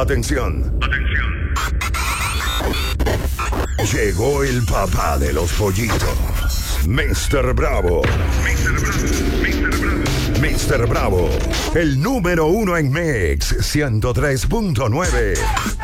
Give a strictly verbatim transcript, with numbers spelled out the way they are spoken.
Atención. Atención. Llegó el papá de los pollitos. mister Bravo. mister Bravo. mister Bravo. mister Bravo. El número uno en Mix ciento tres punto nueve.